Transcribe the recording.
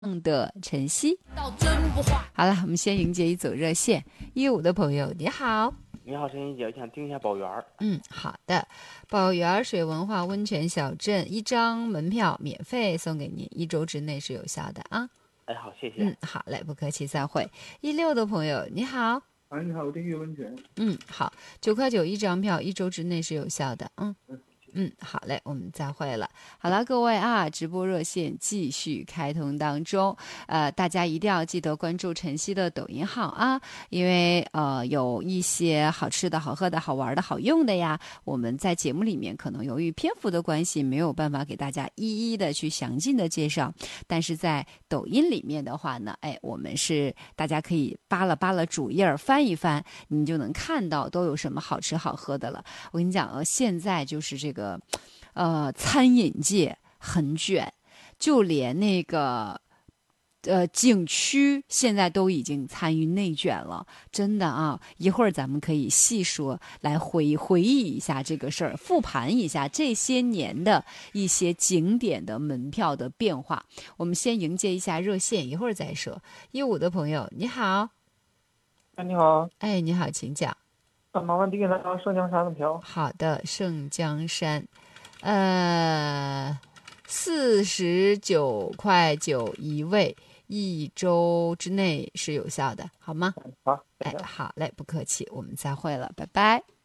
的晨曦。好了，我们先迎接一组热线。15的朋友你好。 你好，晨曦姐，我想订一下宝园。 好的，宝园水文化温泉小镇1张门票免费送给您，1周之内是有效的啊。 哎，好，谢谢。 好嘞，不客气，再会。16的朋友你好。 你好，我订阅温泉。 好，9块9一张票，1周之内是有效的。好嘞，我们再会了。好了，各位啊，直播热线继续开通当中。大家一定要记得关注晨曦的抖音号啊，因为有一些好吃的好喝的好玩的好用的呀，我们在节目里面可能由于篇幅的关系没有办法给大家一一的去详尽的介绍，但是在抖音里面的话呢，我们是大家可以扒拉扒拉主页翻一翻，你就能看到都有什么好吃好喝的了。我跟你讲现在就是这个餐饮界很卷，就连那个景区现在都已经参与内卷了，真的啊！一会儿咱们可以细说，来回忆一下这个事儿，复盘一下这些年的一些景点的门票的变化。我们先迎接一下热线，一会儿再说。15的朋友你好。 你好。 你好，请讲。 麻烦订一张圣江山的票。 好的，圣江山49块9一位，1周之内是有效的，好吗？ 好。 好嘞，不客气，我们再会了，拜拜。